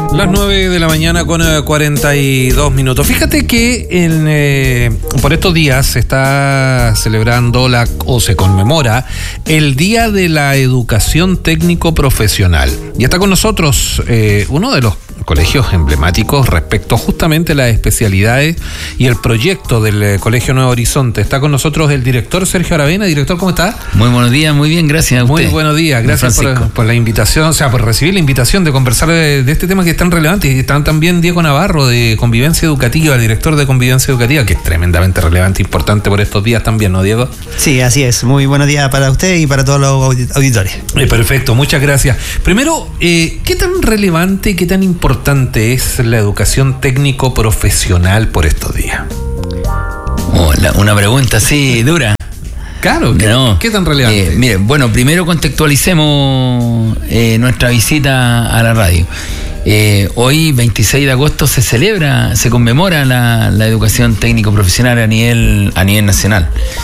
Las 9 de la mañana con 42 minutos. Fíjate que por estos días se está celebrando se conmemora el Día de la Educación Técnico Profesional. Y está con nosotros uno de los colegios emblemáticos respecto justamente a las especialidades y el proyecto del Colegio Nuevo Horizonte. Está con nosotros el director Sergio Aravena. Director, ¿cómo está? Muy buenos días, muy bien, gracias a usted. Muy buenos días, gracias por la invitación, o sea, por recibir la invitación de conversar de este tema que es tan relevante. Y está también Diego Navarro de Convivencia Educativa, el director de Convivencia Educativa, que es tremendamente relevante e importante por estos días también, ¿no, Diego? Sí, así es. Muy buenos días para usted y para todos los auditores. Perfecto, muchas gracias. Primero, ¿qué tan relevante, qué tan importante es la educación técnico profesional por estos días? Una pregunta así dura. Claro, ¿qué tan relevante? Mire, bueno, primero contextualicemos nuestra visita a la radio. Hoy, 26 de agosto, se conmemora la educación técnico profesional a nivel nacional.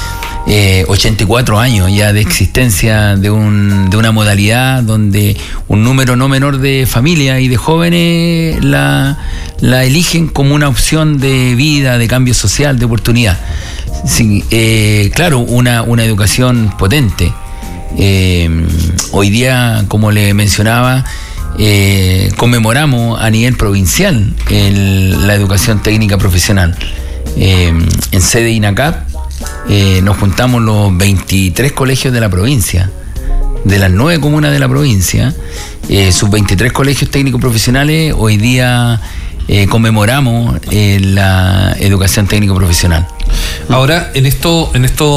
84 años ya de existencia de una modalidad donde un número no menor de familias y de jóvenes la eligen como una opción de vida, de cambio social, de oportunidad. Sí, claro, una educación potente. Hoy día, como le mencionaba, conmemoramos a nivel provincial la educación técnica profesional. En sede INACAP nos juntamos los 23 colegios de la provincia, de las 9 comunas de la provincia, sus 23 colegios técnicos profesionales. Hoy día conmemoramos la educación técnico profesional. Ahora, en estos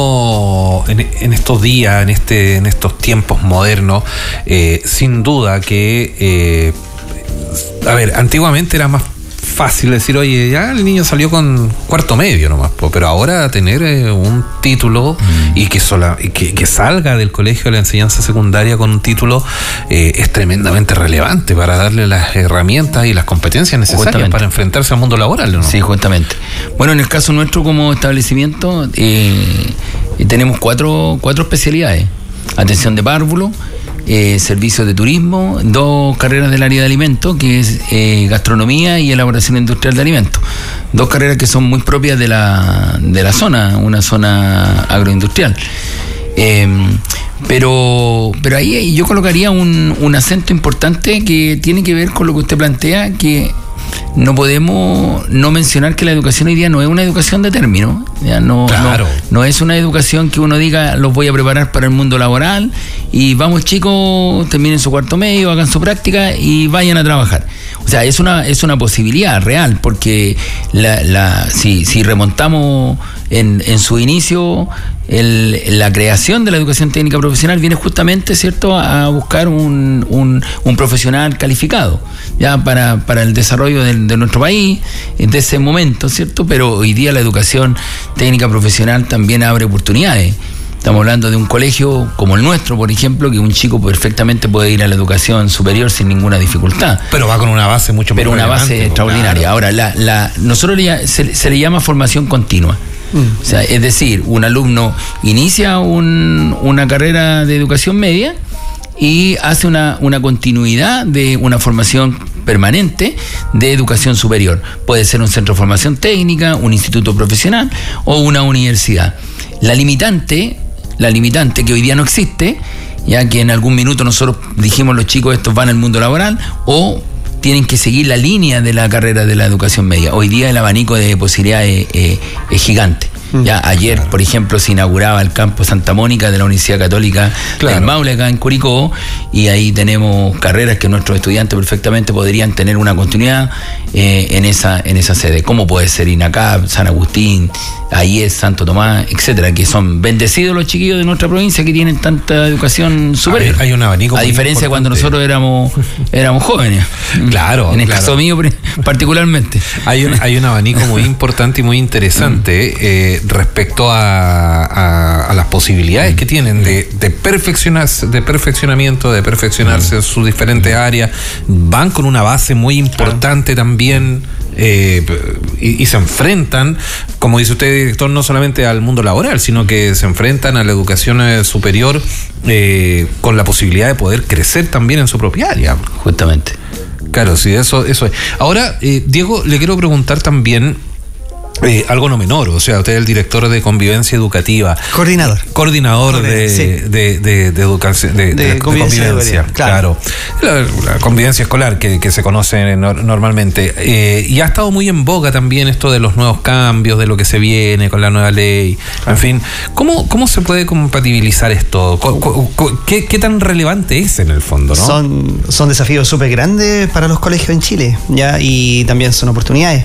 días, en estos tiempos modernos, sin duda que, antiguamente era más fácil decir, oye, ya el niño salió con cuarto medio nomás, pero ahora tener un título y que salga del colegio de la enseñanza secundaria con un título es tremendamente relevante para darle las herramientas y las competencias necesarias para enfrentarse al mundo laboral, ¿no? Sí, justamente. Bueno, en el caso nuestro como establecimiento tenemos cuatro especialidades: atención de párvulo, servicios de turismo, 2 carreras del área de alimentos, que es gastronomía y elaboración industrial de alimentos. 2 carreras que son muy propias de la zona, una zona agroindustrial. Pero ahí yo colocaría un acento importante que tiene que ver con lo que usted plantea, que no podemos no mencionar que la educación hoy día no es una educación de término. No es una educación que uno diga, los voy a preparar para el mundo laboral y vamos, chicos, terminen su cuarto medio, hagan su práctica y vayan a trabajar. O sea, es una posibilidad real, porque si remontamos en su inicio, la creación de la educación técnica profesional viene justamente, ¿cierto?, a buscar un profesional calificado ya para el desarrollo de nuestro país de ese momento, ¿cierto? Pero hoy día la educación técnica profesional también abre oportunidades. Estamos hablando de un colegio como el nuestro, por ejemplo, que un chico perfectamente puede ir a la educación superior sin ninguna dificultad. Pero va con una base mucho más una base extraordinaria. Claro. Ahora, nosotros se le llama formación continua. O sea, es decir, un alumno inicia una carrera de educación media y hace una continuidad de una formación permanente de educación superior. Puede ser un centro de formación técnica, un instituto profesional o una universidad. La limitante que hoy día no existe, ya que en algún minuto nosotros dijimos, los chicos estos van al mundo laboral o tienen que seguir la línea de la carrera de la educación media. Hoy día el abanico de posibilidades es gigante. Ya ayer, por ejemplo, se inauguraba el campus Santa Mónica de la Universidad Católica del Maule, acá en Curicó, y ahí tenemos carreras que nuestros estudiantes perfectamente podrían tener una continuidad en esa sede, como puede ser INACAP, San Agustín, AIES, Santo Tomás, etcétera, que son bendecidos los chiquillos de nuestra provincia que tienen tanta educación superior. Hay un abanico, a diferencia de cuando nosotros éramos jóvenes. Claro. En el caso mío particularmente. Hay un abanico muy importante y muy interesante respecto a las posibilidades que tienen de perfeccionamiento, de perfeccionarse en sus diferentes áreas. Van con una base muy importante también. Y se enfrentan, como dice usted, director, no solamente al mundo laboral, sino que se enfrentan a la educación superior con la posibilidad de poder crecer también en su propia área. Justamente. Claro, sí, eso es. Ahora, Diego, le quiero preguntar también algo no menor, o sea, usted es el director de convivencia educativa. Coordinador de educación, de convivencia. Claro. La convivencia escolar que se conoce normalmente. Y ha estado muy en boga también esto de los nuevos cambios, de lo que se viene con la nueva ley. En fin, ¿cómo se puede compatibilizar esto? ¿Qué tan relevante es en el fondo, no? Son desafíos súper grandes para los colegios en Chile, ¿ya? Y también son oportunidades.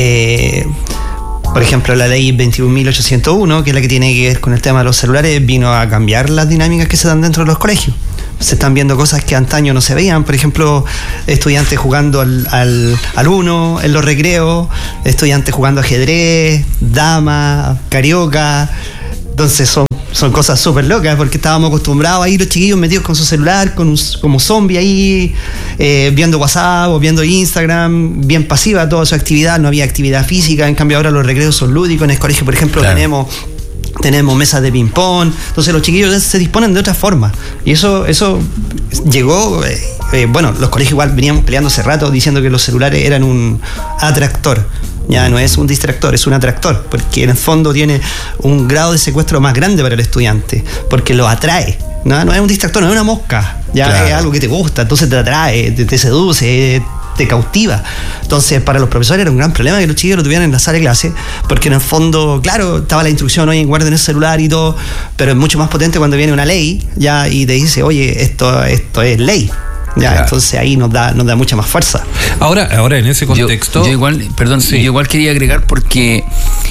Por ejemplo, la ley 21.801, que es la que tiene que ver con el tema de los celulares, vino a cambiar las dinámicas que se dan dentro de los colegios. Se están viendo cosas que antaño no se veían, por ejemplo, estudiantes jugando al uno en los recreos, estudiantes jugando ajedrez, dama, carioca. Entonces son cosas súper locas, porque estábamos acostumbrados a ir los chiquillos metidos con su celular, como zombie ahí, viendo WhatsApp o viendo Instagram, bien pasiva toda su actividad, no había actividad física. En cambio ahora los recreos son lúdicos. En el colegio, por ejemplo, claro, tenemos mesas de ping-pong, entonces los chiquillos se disponen de otra forma. Y eso llegó, los colegios igual veníamos peleando hace rato diciendo que los celulares eran un atractor. Ya no es un distractor, es un atractor, porque en el fondo tiene un grado de secuestro más grande para el estudiante, porque lo atrae. No es un distractor, no es una mosca, ya claro, es algo que te gusta, entonces te atrae, te seduce, te cautiva. Entonces para los profesores era un gran problema que los chicos lo tuvieran en la sala de clase, porque en el fondo, claro, estaba la instrucción, oye, guarden el celular y todo, pero es mucho más potente cuando viene una ley ya y te dice, oye, esto es ley. Ya, claro. Entonces ahí nos da mucha más fuerza. Ahora en ese contexto. Yo igual quería agregar, porque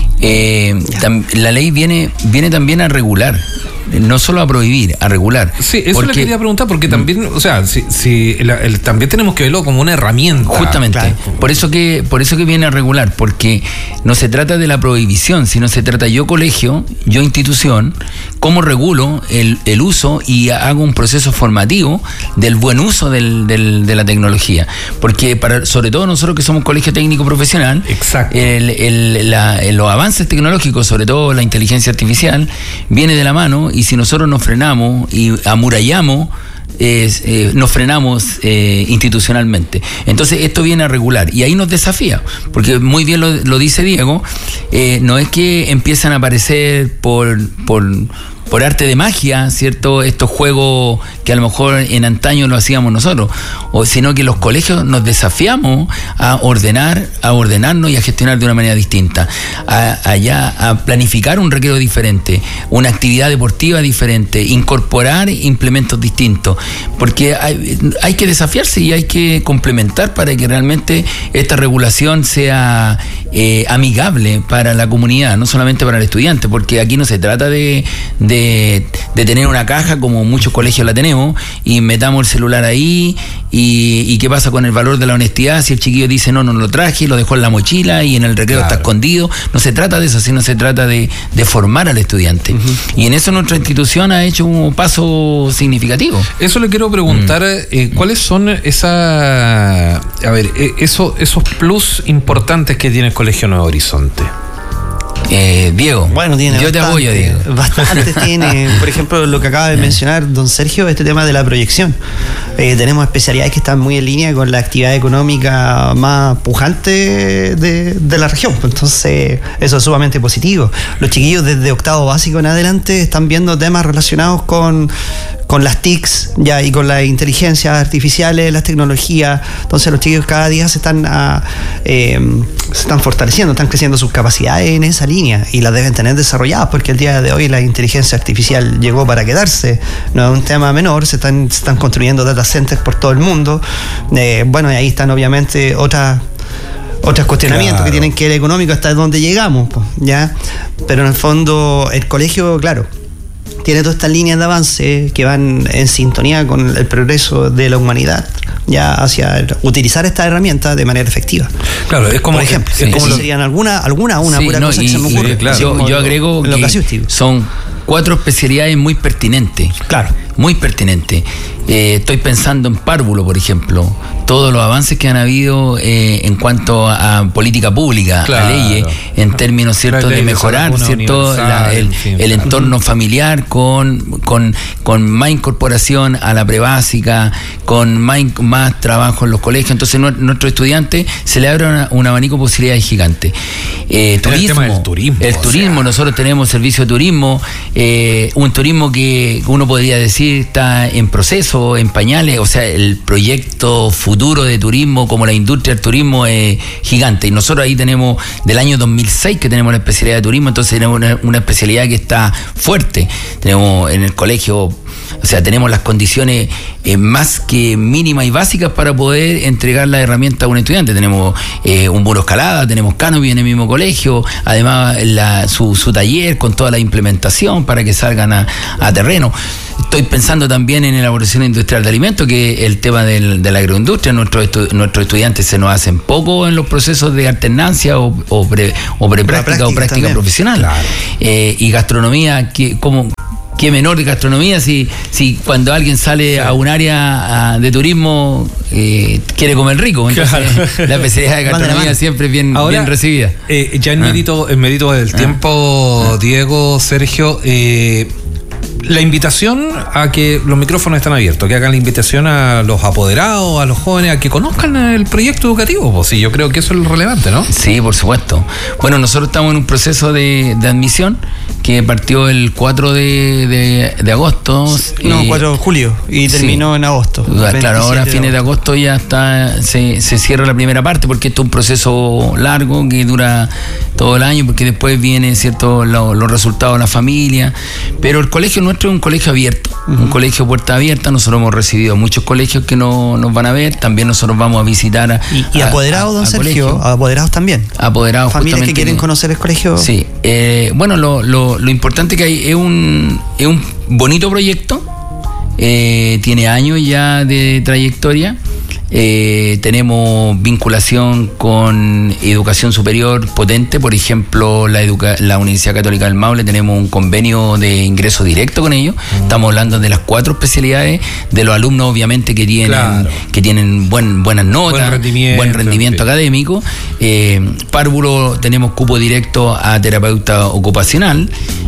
la ley viene también a regular, no solo a prohibir, a regular. Sí, eso le quería preguntar, porque también, o sea, también tenemos que verlo como una herramienta. Justamente, claro. Por eso que viene a regular, porque no se trata de la prohibición, sino se trata yo colegio, yo institución, cómo regulo el uso y hago un proceso formativo del buen uso de la tecnología. Porque sobre todo nosotros que somos colegio técnico profesional, exacto, los avances tecnológicos, sobre todo la inteligencia artificial, viene de la mano, y si nosotros nos frenamos y amurallamos, nos frenamos institucionalmente. Entonces esto viene a regular y ahí nos desafía, porque muy bien lo dice Diego, no es que empiezan a aparecer por arte de magia, ¿cierto? Estos juegos que a lo mejor en antaño lo hacíamos nosotros, sino que los colegios nos desafiamos a ordenarnos y a gestionar de una manera distinta, a planificar un recreo diferente, una actividad deportiva diferente, incorporar implementos distintos, porque hay que desafiarse y hay que complementar para que realmente esta regulación sea amigable para la comunidad, no solamente para el estudiante, porque aquí no se trata de tener una caja como muchos colegios la tenemos y metamos el celular ahí y qué pasa con el valor de la honestidad si el chiquillo dice no lo traje, lo dejó en la mochila y en el recreo está escondido. No se trata de eso, sino se trata de formar al estudiante. Y en eso nuestra institución ha hecho un paso significativo. Eso le quiero preguntar, ¿cuáles son esos plus importantes que tiene el Colegio Nuevo Horizonte? Diego, bueno, yo te apoyo, Diego. Bastante tiene, por ejemplo, lo que acaba de mencionar don Sergio, este tema de la proyección. Tenemos especialidades que están muy en línea con la actividad económica más pujante de la región. Entonces, eso es sumamente positivo. Los chiquillos desde octavo básico en adelante están viendo temas relacionados con las TICs ya y con las inteligencias artificiales, las tecnologías. Entonces los chicos cada día se están fortaleciendo, están creciendo sus capacidades en esa línea y las deben tener desarrolladas, porque el día de hoy la inteligencia artificial llegó para quedarse, no es un tema menor. Se están construyendo data centers por todo el mundo. Y ahí están obviamente otros cuestionamientos, claro, que tienen que ver económico, hasta donde llegamos, ¿ya? Pero en el fondo el colegio, claro, tiene todas estas líneas de avance que van en sintonía con el progreso de la humanidad, ya hacia utilizar esta herramienta de manera efectiva. Claro, es como, por ejemplo, serían alguna sí, pura cosa que se me ocurre. Claro. Yo agrego que son 4 especialidades muy pertinentes. Claro. Muy pertinente. Estoy pensando en párvulo, por ejemplo. Todos los avances que han habido en cuanto a política pública, claro, a leyes, en términos, ¿cierto?, de mejorar, ¿cierto?, el entorno familiar con más incorporación a la prebásica, con más trabajo en los colegios. Entonces, nuestros estudiantes se le abre un abanico de posibilidades gigantes. Turismo. El tema del turismo. El turismo, nosotros tenemos servicio de turismo, un turismo que uno podría decir está en proceso, en pañales. O sea, el proyecto futuro de turismo, como la industria del turismo, es gigante. Y nosotros ahí tenemos, del año 2006 que tenemos la especialidad de turismo, entonces tenemos una especialidad que está fuerte. Tenemos en el colegio, o sea, tenemos las condiciones más que mínimas y básicas para poder entregar la herramienta a un estudiante. Tenemos un muro escalada, tenemos canopy en el mismo colegio, además su taller con toda la implementación para que salgan a terreno. Estoy pensando también en elaboración industrial de alimentos, que el tema de la agroindustria. Nuestros estudiantes se nos hacen poco en los procesos de alternancia o prepráctica o práctica también profesional. Claro. Y gastronomía, ¿qué menor de gastronomía si cuando alguien sale a un área de turismo quiere comer rico? Entonces, la especialidad de gastronomía siempre es bien recibida. Ya en mérito del tiempo, Diego, Sergio, la invitación a que los micrófonos están abiertos, que hagan la invitación a los apoderados, a los jóvenes, a que conozcan el proyecto educativo. Pues sí, yo creo que eso es lo relevante, ¿no? Sí, por supuesto. Bueno, nosotros estamos en un proceso de admisión que partió el 4 de agosto. 4 de julio y terminó en agosto. Claro, ahora a fines de agosto ya se cierra la primera parte, porque esto es un proceso largo que dura todo el año, porque después vienen, ¿cierto?, los resultados de la familia. Pero el colegio nuestro es un colegio abierto, un colegio puerta abierta. Nosotros hemos recibido muchos colegios que nos van a ver. También nosotros vamos a visitar y apoderados, don Sergio, apoderados también. Apoderados, familias que quieren conocer el colegio. Sí, bueno, lo importante que hay es un bonito proyecto, tiene años ya de trayectoria. Tenemos vinculación con educación superior potente. Por ejemplo, la Universidad Católica del Maule, tenemos un convenio de ingreso directo con ellos. Estamos hablando de las 4 especialidades, de los alumnos obviamente que tienen buenas notas, buen rendimiento académico. Párvulo, tenemos cupo directo a terapeuta ocupacional.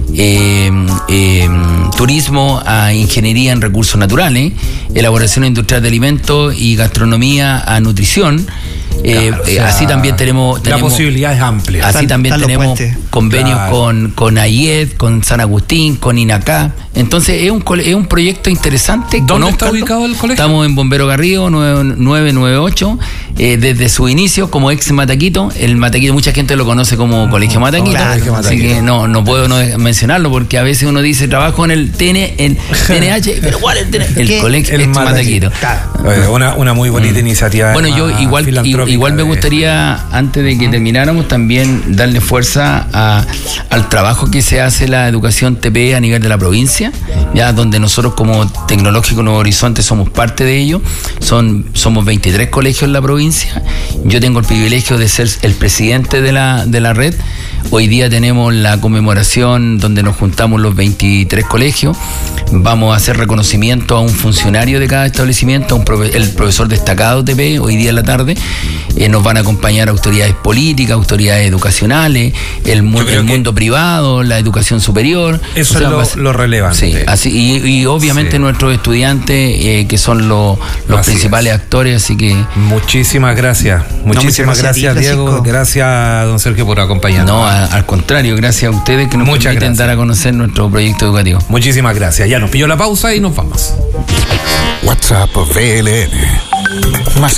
Turismo a ingeniería en recursos naturales, elaboración industrial de alimentos y gastronomía a nutrición. Así también tenemos la posibilidad es amplia. Así también tenemos convenios con AIED, con San Agustín, con INACA. Entonces es un proyecto interesante. ¿Dónde está ubicado el colegio? Estamos en Bombero Garrido 998, desde su inicio como ex Mataquito. El Mataquito, mucha gente lo conoce como Colegio Mataquito, claro, así que no puedo no mencionarlo, porque a veces uno dice trabajo en el TNH, pero ¿cuál es el colegio ex Mataquito? Claro. Una muy bonita iniciativa. Bueno, yo igual me gustaría, antes de que termináramos, también darle fuerza al trabajo que se hace la educación TP a nivel de la provincia, ya donde nosotros como Tecnológico Nuevo Horizonte somos parte de ello. Somos 23 colegios en la provincia. Yo tengo el privilegio de ser el presidente de la red. Hoy día tenemos la conmemoración donde nos juntamos los 23 colegios. Vamos a hacer reconocimiento a un funcionario de cada establecimiento, el profesor destacado TP, hoy día en la tarde. Nos van a acompañar autoridades políticas, autoridades educacionales, el mundo privado, la educación superior. Eso es lo relevante. Sí, así, y obviamente nuestros estudiantes, que son los principales actores, así que... Muchísimas gracias. Muchísimas gracias, Diego. Gracias, don Sergio, por acompañarnos. No, al contrario, gracias a ustedes que nos permiten dar a conocer nuestro proyecto educativo. Muchísimas gracias. Ya nos pilló la pausa y nos vamos. WhatsApp VLN más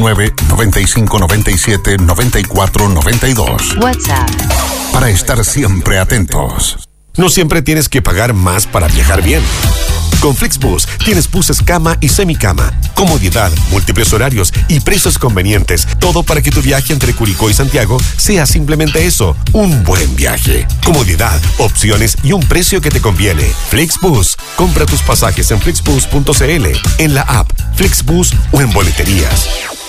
569-9597-9492. WhatsApp. Para estar siempre atentos. No siempre tienes que pagar más para viajar bien. Con Flixbus tienes buses cama y semicama, comodidad, múltiples horarios y precios convenientes. Todo para que tu viaje entre Curicó y Santiago sea simplemente eso, un buen viaje. Comodidad, opciones y un precio que te conviene. Flixbus. Compra tus pasajes en flixbus.cl, en la app Flixbus o en boleterías.